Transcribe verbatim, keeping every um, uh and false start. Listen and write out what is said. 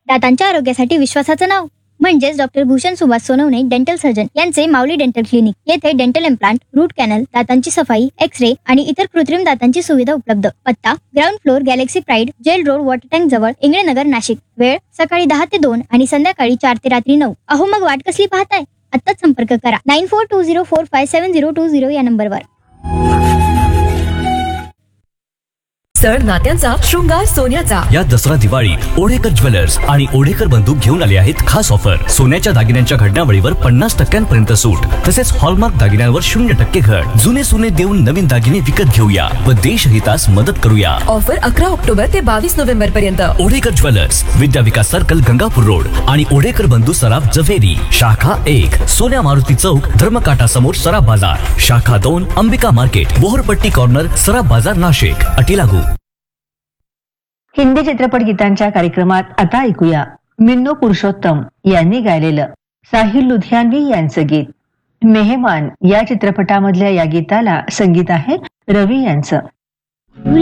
दातांच्या आरोग्यासाठी विश्वासाचं नाव म्हणजेच doctor Bhushan Subhash Sonawane dental surgeon यांचे माऊली डेंटल क्लिनिक. येथे डेंटल इम्प्लांट, रूट कॅनल, दातांची सफाई, एक्स रे आणि इतर कृत्रिम दातांची सुविधा उपलब्ध. पत्ता ground floor, Galaxy pride, gel road, water tank जवळ, इंगळेनगर, नाशिक. वेळ सकाळी दहा ते दोन आणि संध्याकाळी चार ते रात्री नऊ. अहो मग वाट कसली पाहताय? आत्ताच संपर्क करा nine four to zero four five seven zero to zero या नंबरवर. सर नात्यांचा, शृंगार सोन्याचा. या दसरा दिवाळी ओढेकर ज्वेलर्स आणि ओढेकर बंधू घेऊन आले आहेत खास ऑफर. सोन्याच्या दागिन्यांच्या घडण्यावळीवर पन्नास टक्क्यांपर्यंत सूट, तसेच हॉलमार्क दागिन्यांवर शून्य टक्के घट. जुने सोने देऊन नवीन दागिने विकत घेऊया व देशहितास मदत करूया. ऑफर अकरा ऑक्टोबर ते बावीस नोव्हेंबर पर्यंत. ओढेकर ज्वेलर्स, विद्या विकास सर्कल, गंगापूर रोड आणि ओढेकर बंधू सराफ, जव्हेरी. शाखा एक, सोन्या मारुती चौक, धर्मकाटा समोर, सराफ बाजार. शाखा दोन, अंबिका मार्केट, बोहरपट्टी कॉर्नर, सराफ बाजार, नाशिक. अटी लागू. हिंदी चित्रपट गीतांच्या कार्यक्रमात आता ऐकूया मिन्नू पुरुषोत्तम यांनी गायलेलं साहिल लुधियानवी यांचं गीत. मेहमान या चित्रपटामधल्या या गीताला संगीत आहे रवी यांचं.